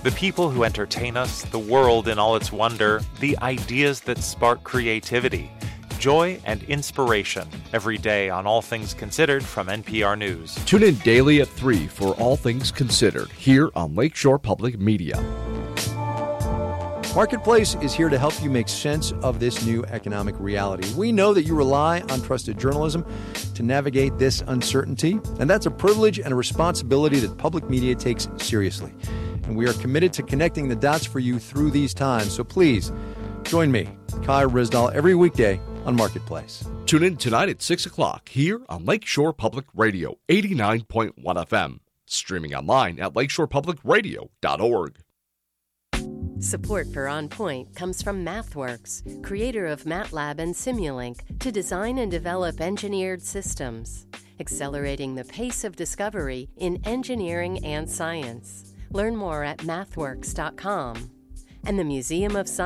The people who entertain us, the world in all its wonder, the ideas that spark creativity, joy and inspiration every day on All Things Considered from NPR News. Tune in daily at 3 for All Things Considered here on Lakeshore Public Media. Marketplace is here to help you make sense of this new economic reality. We know that you rely on trusted journalism to navigate this uncertainty, and that's a privilege and a responsibility that public media takes seriously. And we are committed to connecting the dots for you through these times. So please, join me, Kai Ryssdal, every weekday on Marketplace. Tune in tonight at 6 o'clock here on Lakeshore Public Radio, 89.1 FM. Streaming online at lakeshorepublicradio.org. Support for On Point comes from MathWorks, creator of MATLAB and Simulink, to design and develop engineered systems, accelerating the pace of discovery in engineering and science. Learn more at mathworks.com. And the Museum of Science